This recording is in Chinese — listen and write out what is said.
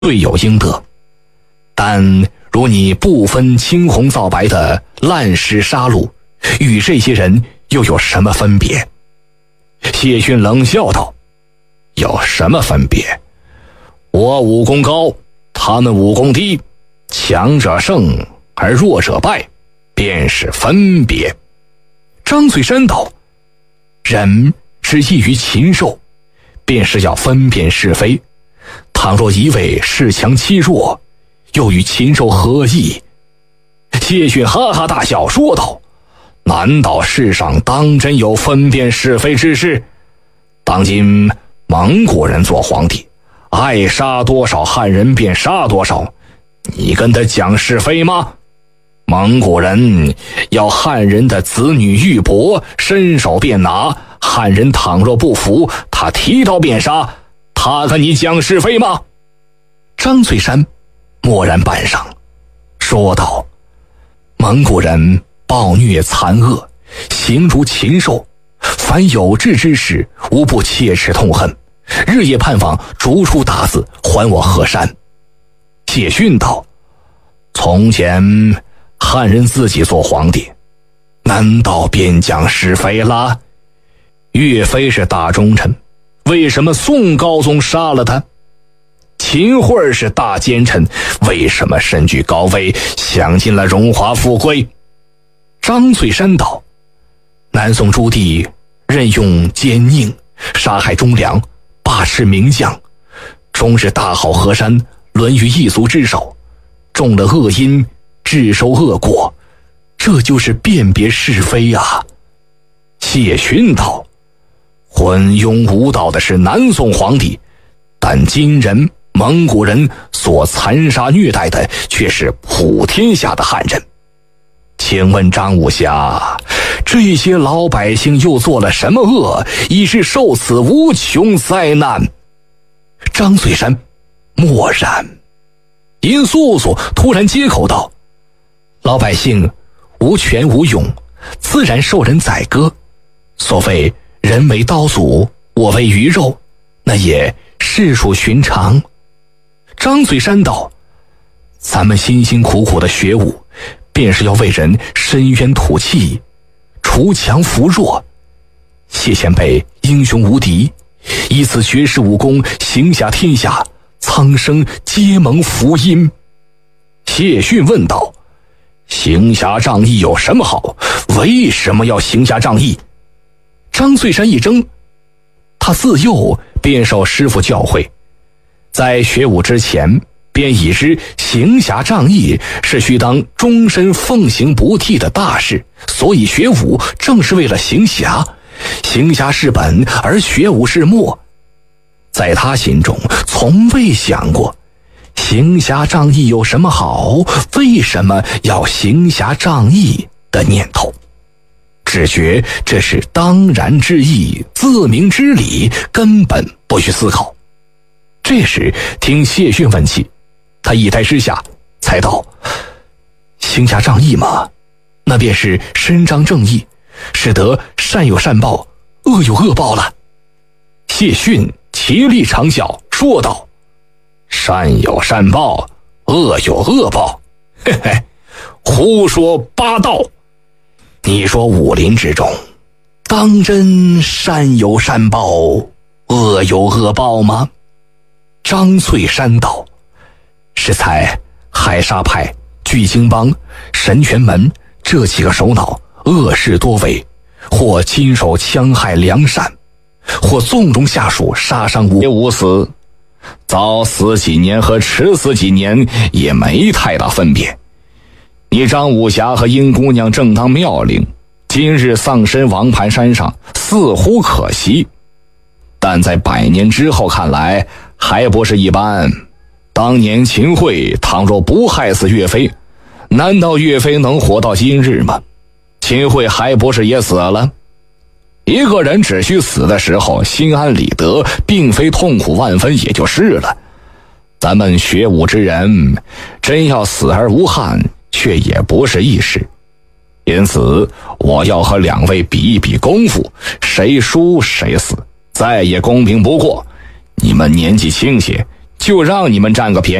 罪有应得。但如你不分青红皂白的滥施杀戮，与这些人又有什么分别？谢逊冷笑道：有什么分别？我武功高，他们武功低，强者胜而弱者败，便是分别。张翠山道：人之异于禽兽，便是要分辨是非。倘若一味恃强欺弱，又与禽兽何异？谢逊哈哈大笑说道：难道世上当真有分辨是非之事？当今蒙古人做皇帝，爱杀多少汉人便杀多少，你跟他讲是非吗？蒙古人要汉人的子女玉帛，伸手便拿，汉人倘若不服，他提刀便杀，他跟你讲是非吗？张翠山默然半晌，说道：蒙古人暴虐残恶，形如禽兽，凡有志之士，无不切齿痛恨，日夜盼望逐出鞑子，还我河山。谢逊道：从前汉人自己做皇帝，难道便讲是非了？岳飞是大忠臣，为什么宋高宗杀了他？秦桧是大奸臣，为什么身居高位，享尽了荣华富贵？张翠山道：南宋朱棣任用奸佞，杀害忠良，罢斥名将，终日大好河山，沦于异族之手，中了恶因，致受恶果，这就是辨别是非啊。谢逊道：昏庸无道的是南宋皇帝，但金人蒙古人所残杀虐待的却是普天下的汉人。请问张武侠，这些老百姓又做了什么恶，以致受此无穷灾难？张翠山默然。殷素素突然接口道：老百姓无权无勇，自然受人宰割，所谓人为刀俎，我为鱼肉，那也实属寻常。张翠山道：咱们辛辛苦苦的学武，便是要为人伸冤吐气，除强扶弱。谢前辈英雄无敌，以此绝世武功行侠天下，苍生皆蒙福音。谢逊问道：行侠仗义有什么好？为什么要行侠仗义？张翠山一怔，他自幼便受师父教诲，在学武之前便已知行侠仗义是须当终身奉行不替的大事，所以学武正是为了行侠，行侠是本而学武是末。在他心中从未想过行侠仗义有什么好，为什么要行侠仗义的念头，只觉这是当然之义，自明之理，根本不需思考。这时听谢逊问起，他一呆之下才道：行侠仗义嘛，那便是伸张正义，使得善有善报，恶有恶报了。谢逊齐力长啸说道：善有善报，恶有恶报，嘿嘿，胡说八道。你说武林之中，当真善有善报，恶有恶报吗？张翠山道：是才海沙派、巨鲸帮、神拳门这几个首脑恶事多为，或亲手戕害良善，或纵容下属杀伤无死，早死几年和迟死几年也没太大分别。你张武侠和殷姑娘正当妙龄，今日丧身王盘山上，似乎可惜，但在100年之后看来还不是一般。当年秦桧倘若不害死岳飞，难道岳飞能活到今日吗？秦桧还不是也死了？一个人只需死的时候心安理得，并非痛苦万分也就是了。咱们学武之人真要死而无憾，却也不是易事。因此我要和2位比一比功夫，谁输谁死，再也公平不过。你们年纪轻些， 就让你们占个便宜。